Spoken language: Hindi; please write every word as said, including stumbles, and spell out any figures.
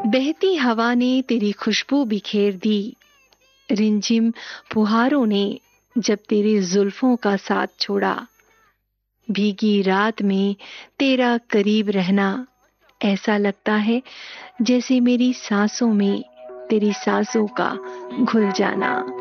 बहती हवा ने तेरी खुशबू बिखेर दी, रिमझिम फुहारों ने जब तेरी जुल्फों का साथ छोड़ा। भीगी रात में तेरा करीब रहना ऐसा लगता है जैसे मेरी सांसों में तेरी सांसों का घुल जाना।